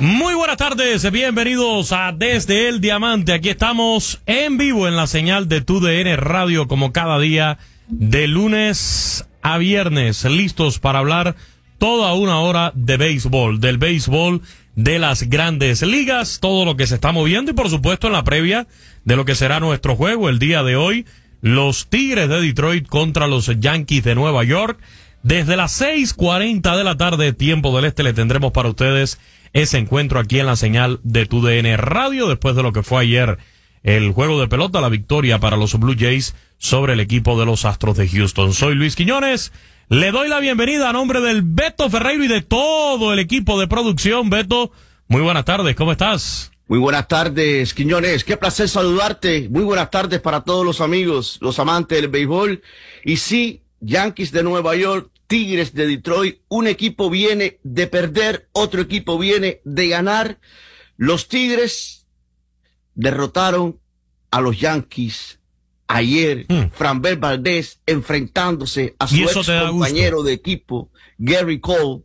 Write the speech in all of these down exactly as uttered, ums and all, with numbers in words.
Muy buenas tardes, bienvenidos a Desde el Diamante. Aquí estamos en vivo en la señal de Tu D N Radio, como cada día, de lunes a viernes, listos para hablar toda una hora de béisbol, del béisbol de las grandes ligas, todo lo que se está moviendo y por supuesto en la previa de lo que será nuestro juego el día de hoy, los Tigres de Detroit contra los Yankees de Nueva York. Desde las seis cuarenta de la tarde, tiempo del este, le tendremos para ustedes ese encuentro aquí en la señal de Tu D N Radio, después de lo que fue ayer el juego de pelota, la victoria para los Blue Jays sobre el equipo de los Astros de Houston. Soy Luis Quiñones, le doy la bienvenida a nombre del Beto Ferreiro y de todo el equipo de producción. Beto, muy buenas tardes, ¿cómo estás? Muy buenas tardes, Quiñones, qué placer saludarte. Muy buenas tardes para todos los amigos, los amantes del béisbol. Y sí, Yankees de Nueva York, Tigres de Detroit, un equipo viene de perder, otro equipo viene de ganar. Los Tigres derrotaron a los Yankees ayer. Mm. Framber Valdez enfrentándose a su ex compañero de equipo, Gary Cole,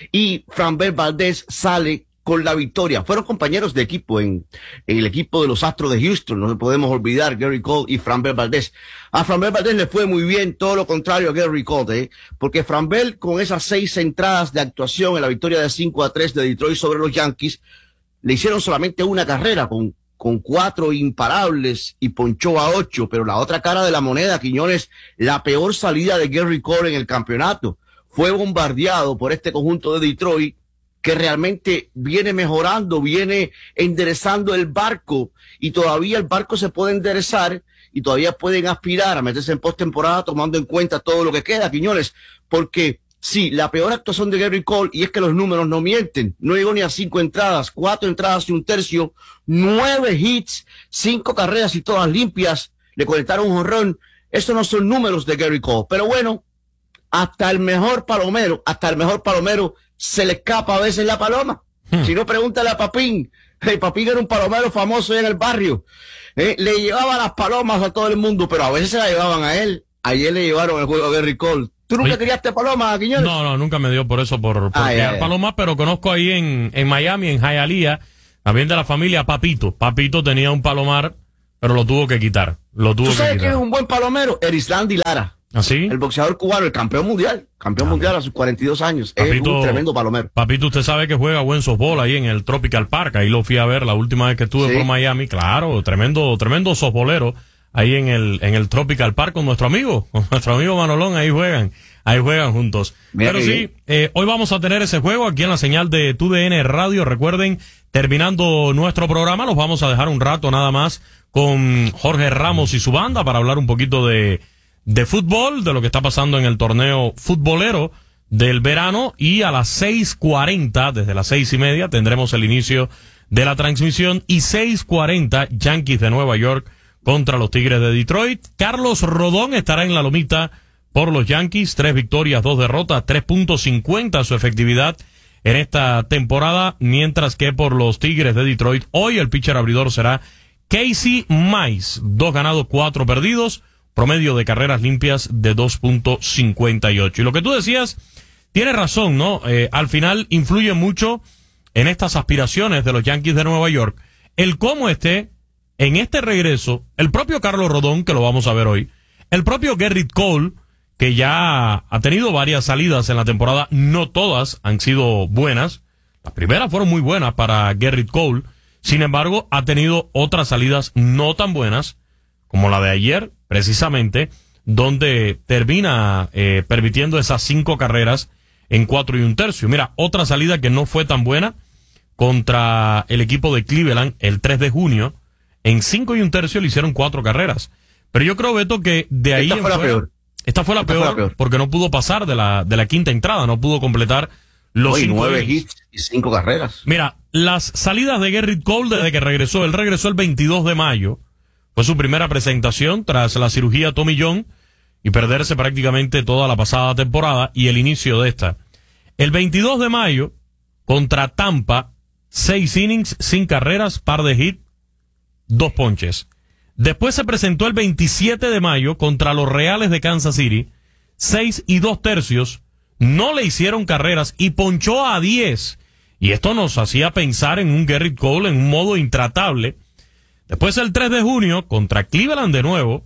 y Framber Valdez sale con la victoria. Fueron compañeros de equipo en, en el equipo de los Astros de Houston, no podemos olvidar, Gary Cole y Framber Valdez. A Framber Valdez le fue muy bien, todo lo contrario a Gary Cole, ¿eh? Porque Framber, con esas seis entradas de actuación en la victoria de cinco a tres de Detroit sobre los Yankees, le hicieron solamente una carrera con, con cuatro imparables y ponchó a ocho, pero la otra cara de la moneda, Quiñones, la peor salida de Gary Cole en el campeonato. Fue bombardeado por este conjunto de Detroit, que realmente viene mejorando, viene enderezando el barco, y todavía el barco se puede enderezar y todavía pueden aspirar a meterse en postemporada tomando en cuenta todo lo que queda, Quiñones, porque sí, la peor actuación de Gary Cole, y es que los números no mienten, no llegó ni a cinco entradas, cuatro entradas y un tercio, nueve hits, cinco carreras y todas limpias, le conectaron un jonrón. Esos no son números de Gary Cole, pero bueno, hasta el mejor palomero, hasta el mejor palomero se le escapa a veces la paloma. Hmm. Si no, pregúntale a Papín. Hey, Papín era un palomero famoso en el barrio. Eh, le llevaba las palomas a todo el mundo, pero a veces se la llevaban a él. Ayer le llevaron el juego a Gary Cole. ¿Tú nunca Oye, criaste palomas, Quiñones? No, no, nunca me dio por eso, por, por ay, criar ay, palomas, pero conozco ahí en, en Miami, en Hialeah, también de la familia Papito. Papito tenía un palomar, pero lo tuvo que quitar. Lo tuvo ¿Tú sabes que quitar. quién es un buen palomero? Erislandy Lara. ¿Ah, sí? El boxeador cubano, el campeón mundial. Campeón ah, mundial a sus cuarenta y dos años. Papito, es un tremendo palomero. Papito, usted sabe que juega buen softball ahí en el Tropical Park. Ahí lo fui a ver la última vez que estuve ¿Sí? por Miami. Claro, tremendo, tremendo softballero ahí en el, en el Tropical Park con nuestro amigo, con nuestro amigo Manolón. Ahí juegan, ahí juegan juntos. Mira Pero sí, eh, hoy vamos a tener ese juego aquí en la señal de Tu D N Radio. Recuerden, terminando nuestro programa, los vamos a dejar un rato nada más con Jorge Ramos y su banda para hablar un poquito de de fútbol, de lo que está pasando en el torneo futbolero del verano, y a las seis cuarenta, desde las seis y media, tendremos el inicio de la transmisión, y seis cuarenta, Yankees de Nueva York contra los Tigres de Detroit. Carlos Rodón estará en la lomita por los Yankees, tres victorias, dos derrotas, tres punto cincuenta su efectividad en esta temporada, mientras que por los Tigres de Detroit, hoy el pitcher abridor será Casey Mize, dos ganados, cuatro perdidos, promedio de carreras limpias de dos punto cincuenta y ocho. Y lo que tú decías, tienes razón, ¿no? Eh, al final influye mucho en estas aspiraciones de los Yankees de Nueva York el cómo esté en este regreso el propio Carlos Rodón, que lo vamos a ver hoy, el propio Gerrit Cole, que ya ha tenido varias salidas en la temporada, no todas han sido buenas. Las primeras fueron muy buenas para Gerrit Cole, sin embargo, ha tenido otras salidas no tan buenas, como la de ayer, precisamente, donde termina eh, permitiendo esas cinco carreras en cuatro y un tercio. Mira, otra salida que no fue tan buena contra el equipo de Cleveland el tres de junio, en cinco y un tercio le hicieron cuatro carreras. Pero yo creo, Beto, que de ahí... Esta fue la fuera, peor. Esta fue la esta peor, fue la peor porque no pudo pasar de la, de la quinta entrada, no pudo completar los Hoy, cinco nueve innings. hits y cinco carreras. Mira, las salidas de Gerrit Cole desde que regresó, él regresó el veintidós de mayo, fue su primera presentación tras la cirugía Tommy John y perderse prácticamente toda la pasada temporada y el inicio de esta. El veintidós de mayo, contra Tampa, seis innings, sin carreras, par de hit, dos ponches. Después se presentó el veintisiete de mayo contra los Reales de Kansas City, seis y dos tercios, no le hicieron carreras y ponchó a diez. Y esto nos hacía pensar en un Gerrit Cole en un modo intratable. Después el tres de junio, contra Cleveland de nuevo,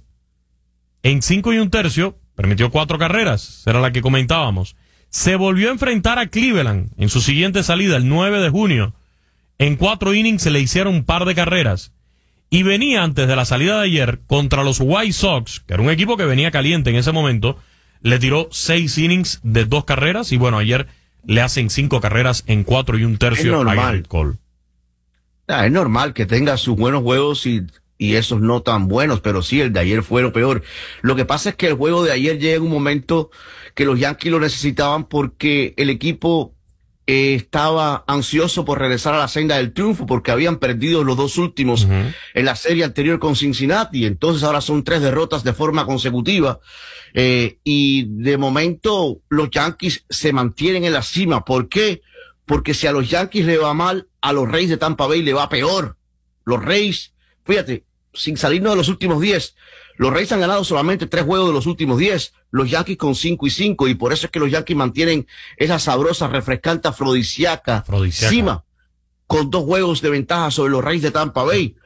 en cinco y un tercio, permitió cuatro carreras, era la que comentábamos. Se volvió a enfrentar a Cleveland en su siguiente salida, el nueve de junio. En cuatro innings se le hicieron un par de carreras. Y venía antes de la salida de ayer contra los White Sox, que era un equipo que venía caliente en ese momento, le tiró seis innings de dos carreras y bueno, ayer le hacen cinco carreras en cuatro y un tercio a Gerrit Cole. Ah, es normal que tenga sus buenos juegos y, y esos no tan buenos, pero sí, el de ayer fue lo peor. Lo que pasa es que el juego de ayer llega en un momento que los Yankees lo necesitaban porque el equipo eh, estaba ansioso por regresar a la senda del triunfo porque habían perdido los dos últimos uh-huh. en la serie anterior con Cincinnati. Entonces ahora son tres derrotas de forma consecutiva. Eh, y de momento los Yankees se mantienen en la cima. ¿Por qué? Porque si a los Yankees le va mal, a los Rays de Tampa Bay le va peor. Los Rays, fíjate, sin salirnos de los últimos diez, los Rays han ganado solamente tres juegos de los últimos diez, los Yankees con cinco y cinco, y por eso es que los Yankees mantienen esa sabrosa, refrescante, afrodisíaca, afrodisíaca. cima, con dos juegos de ventaja sobre los Rays de Tampa Bay.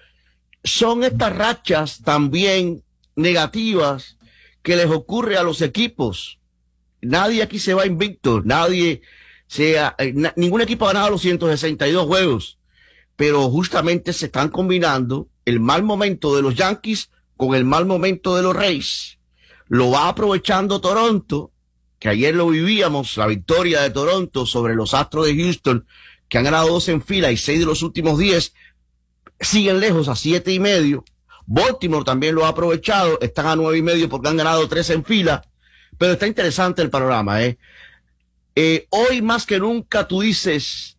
Son estas rachas también negativas que les ocurre a los equipos. Nadie aquí se va invicto, nadie... sea, eh, na, ningún equipo ha ganado los ciento sesenta y dos juegos, pero justamente se están combinando el mal momento de los Yankees con el mal momento de los Rays. Lo va aprovechando Toronto, que ayer lo vivíamos, la victoria de Toronto sobre los Astros de Houston, que han ganado dos en fila y seis de los últimos diez, siguen lejos a siete y medio. Baltimore también lo ha aprovechado, están a nueve y medio porque han ganado tres en fila, pero está interesante el panorama, eh. Eh, hoy más que nunca tú dices,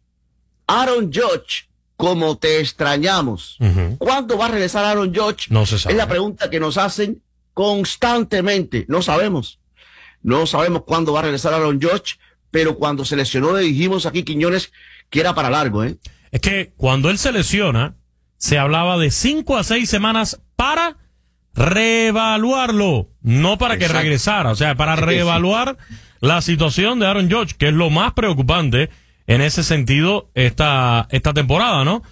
Aaron Judge, como te extrañamos. Uh-huh. ¿Cuándo va a regresar Aaron Judge? No se sabe. Es la pregunta que nos hacen constantemente. No sabemos. No sabemos cuándo va a regresar Aaron Judge, pero cuando se lesionó le dijimos aquí, Quiñones, que era para largo, ¿eh? Es que cuando él se lesiona, se hablaba de cinco a seis semanas para reevaluarlo, no para Exacto. que regresara, o sea, para es reevaluar sí. la situación de Aaron Judge, que es lo más preocupante en ese sentido esta esta temporada, ¿no?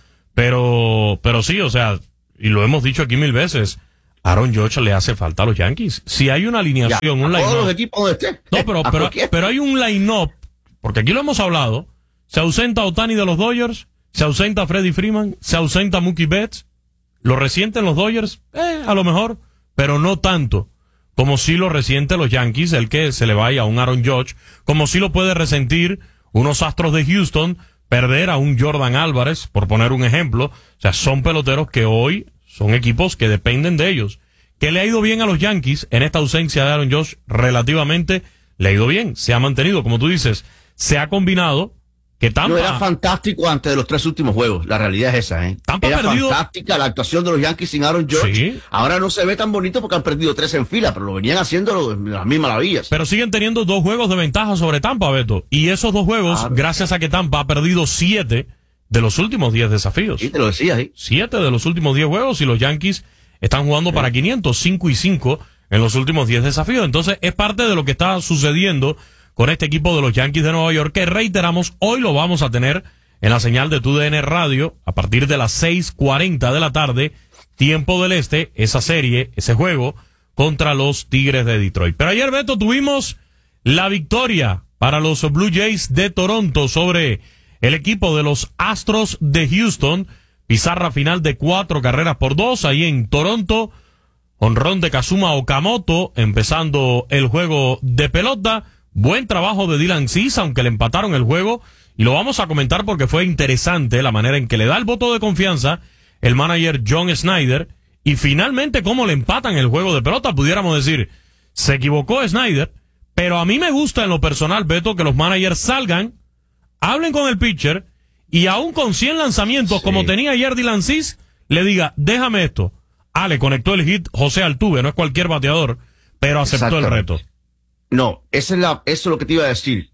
Pero pero sí, o sea, y lo hemos dicho aquí mil veces, Aaron Judge le hace falta a los Yankees. Si hay una alineación, ya, un line-up. Todos los equipos donde esté. No, pero pero, pero hay un line-up, porque aquí lo hemos hablado, se ausenta Ohtani de los Dodgers, se ausenta Freddie Freeman, se ausenta Mookie Betts. Lo resienten los Dodgers, eh, a lo mejor, pero no tanto como si lo resiente los Yankees, el que se le vaya a un Aaron Judge, como si lo puede resentir unos Astros de Houston, perder a un Jordan Álvarez, por poner un ejemplo. O sea, son peloteros que hoy son equipos que dependen de ellos. ¿Qué le ha ido bien a los Yankees en esta ausencia de Aaron Judge? Relativamente le ha ido bien, se ha mantenido, como tú dices, se ha combinado. Que Tampa, no, era fantástico antes de los tres últimos juegos. La realidad es esa, ¿eh? Tampa era perdido... fantástica la actuación de los Yankees sin Aaron Judge. Sí. Ahora no se ve tan bonito porque han perdido tres en fila, pero lo venían haciendo las mismas maravillas. Pero siguen teniendo dos juegos de ventaja sobre Tampa, Beto. Y esos dos juegos, ah, gracias a que Tampa ha perdido siete de los últimos diez desafíos. Sí, te lo decía, ¿sí? Siete de los últimos diez juegos y los Yankees están jugando sí. para quinientos, cinco y cinco en los últimos diez desafíos. Entonces, es parte de lo que está sucediendo con este equipo de los Yankees de Nueva York, que reiteramos, hoy lo vamos a tener en la señal de T U D N Radio, a partir de las seis cuarenta de la tarde, tiempo del este, esa serie, ese juego, contra los Tigres de Detroit. Pero ayer, Beto, tuvimos la victoria para los Blue Jays de Toronto sobre el equipo de los Astros de Houston, pizarra final de cuatro carreras por dos, ahí en Toronto, honrón de Kazuma Okamoto, empezando el juego de pelota. Buen trabajo de Dylan Cease, aunque le empataron el juego, y lo vamos a comentar porque fue interesante la manera en que le da el voto de confianza el manager John Schneider, y finalmente cómo le empatan el juego de pelota. Pudiéramos decir, se equivocó Schneider, pero a mí me gusta en lo personal, Beto, que los managers salgan, hablen con el pitcher, y aún con cien lanzamientos, sí. como tenía ayer Dylan Cease, le diga, déjame esto. Ah, le conectó el hit José Altuve, no es cualquier bateador, pero aceptó el reto. No, esa es la, eso es lo que te iba a decir.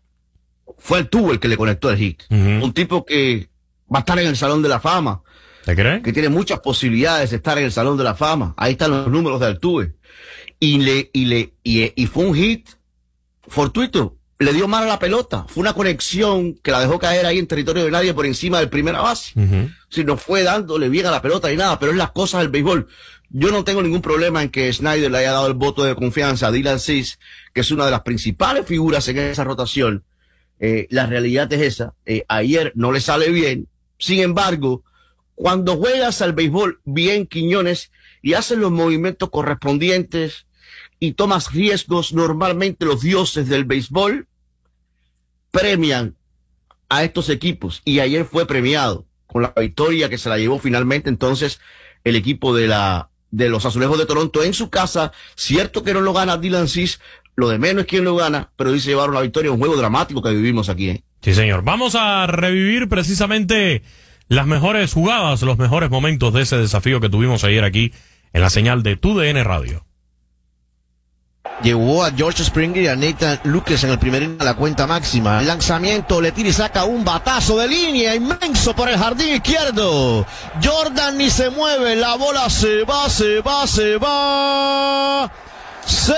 Fue Altuve el que le conectó el hit. Uh-huh. Un tipo que va a estar en el Salón de la Fama. ¿Te crees? Que tiene muchas posibilidades de estar en el Salón de la Fama. Ahí están los números de Altuve. Y le, y le, y, y fue un hit fortuito. le dio mal a la pelota. Fue una conexión que la dejó caer ahí en territorio de nadie por encima del primera base. Uh-huh. Si no fue dándole bien a la pelota ni nada, pero es las cosas del béisbol. Yo no tengo ningún problema en que Snyder le haya dado el voto de confianza a Dylan Cease, que es una de las principales figuras en esa rotación. Eh, la realidad es esa. Eh, ayer no le sale bien. Sin embargo, cuando juegas al béisbol bien, Quiñones, y haces los movimientos correspondientes y tomas riesgos, normalmente los dioses del béisbol premian a estos equipos. Y ayer fue premiado con la victoria que se la llevó finalmente entonces el equipo de la de los Azulejos de Toronto en su casa. Cierto que no lo gana Dylan Cease, lo de menos es quien lo gana, pero dice llevaron la victoria, un juego dramático que vivimos aquí, ¿eh? Sí, señor. Vamos a revivir precisamente las mejores jugadas, los mejores momentos de ese desafío que tuvimos ayer aquí en la señal de Tu D N Radio. Llevó a George Springer y a Nathan Lucas en el primer inning a la cuenta máxima. El lanzamiento, le tira y saca un batazo de línea inmenso por el jardín izquierdo. Jordan ni se mueve, la bola se va, se va, se va. Se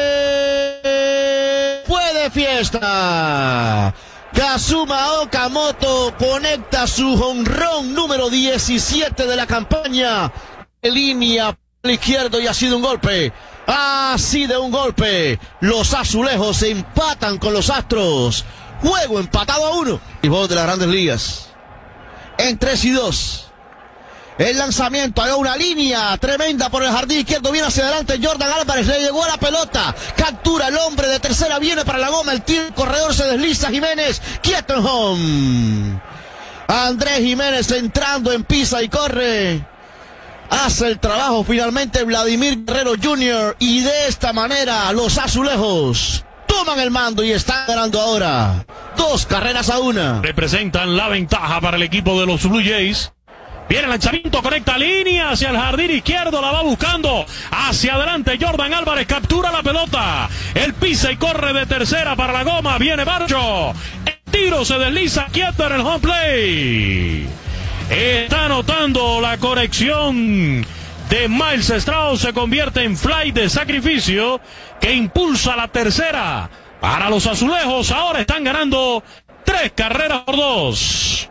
fue de fiesta. Kazuma Okamoto conecta su jonrón número diecisiete de la campaña. En línea al izquierdo y ha sido un golpe. Así de un golpe, los Azulejos se empatan con los Astros. Juego empatado a uno. Y juego de las Grandes Ligas. En tres y dos. El lanzamiento, hay una línea tremenda por el jardín izquierdo. Viene hacia adelante Jordan Álvarez, le llegó a la pelota. Captura el hombre de tercera, viene para la goma. El tiro, el corredor se desliza. Jiménez, quieto en home. Andrés Jiménez entrando en pisa y corre. Hace el trabajo finalmente Vladimir Guerrero junior Y de esta manera los Azulejos toman el mando y están ganando ahora dos carreras a una. Representan la ventaja para el equipo de los Blue Jays. Viene el lanzamiento, conecta línea hacia el jardín izquierdo, la va buscando hacia adelante Jordan Álvarez, captura la pelota, el pisa y corre de tercera para la goma, viene Barcho, el tiro se desliza quieto en el home play. Está anotando la corrección de Miles Strauss, se convierte en fly de sacrificio que impulsa la tercera para los Azulejos. Ahora están ganando tres carreras por dos.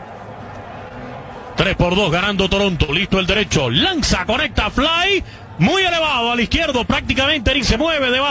Tres por dos ganando Toronto. Listo el derecho, lanza, conecta, fly muy elevado al izquierdo, prácticamente ni se mueve de